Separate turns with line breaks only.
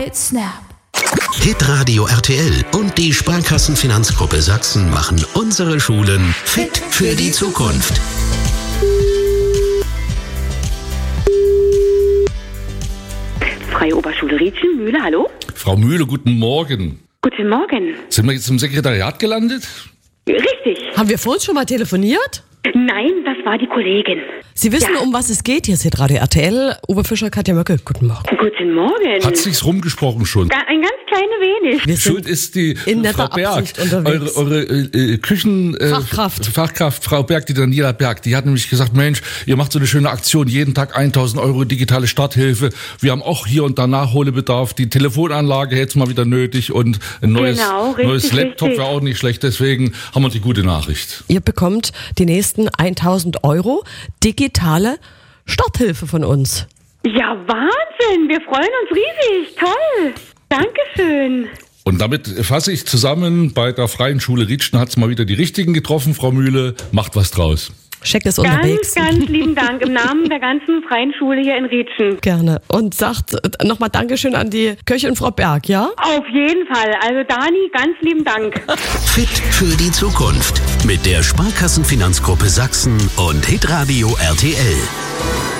bei Snap.
Hitradio RTL und die Sparkassenfinanzgruppe Sachsen machen unsere Schulen fit für die Zukunft.
Freie Oberschule Rietschen, Mühle, hallo?
Frau Mühle, guten Morgen.
Guten Morgen.
Sind wir jetzt im Sekretariat gelandet?
Richtig.
Haben wir vorhin schon mal telefoniert?
Nein, das war die Kollegin.
Sie wissen, um was es geht. Hier ist Hitradio RTL. Oberfischer Katja Möcke. Guten Morgen.
Guten Morgen.
Hat sich's rumgesprochen schon?
Ein ganz kleines wenig.
Wir
Schuld
sind
ist die
in netter
Frau Berg,
Absicht unterwegs.
eure Fachkraft, Frau Berg, die Daniela Berg, die hat nämlich gesagt, Mensch, ihr macht so eine schöne Aktion, jeden Tag 1.000 Euro digitale Starthilfe. Wir haben auch hier und da Nachholbedarf. Die Telefonanlage hätte es mal wieder nötig und ein neues Laptop wäre auch nicht schlecht. Deswegen haben wir die gute Nachricht.
Ihr bekommt die nächsten 1.000 Euro digitale Starthilfe von uns.
Ja, Wahnsinn. Wir freuen uns riesig. Toll. Dankeschön.
Und damit fasse ich zusammen, bei der Freien Schule Rietschen hat es mal wieder die Richtigen getroffen, Frau Mühle. Macht was draus.
Check ist unterwegs.
Ganz lieben Dank im Namen der ganzen Freien Schule hier in Rietschen.
Gerne. Und sagt nochmal Dankeschön an die Köchin Frau Berg, ja?
Auf jeden Fall. Also Dani, ganz lieben Dank.
Fit für die Zukunft mit der Sparkassenfinanzgruppe Sachsen und Hitradio RTL.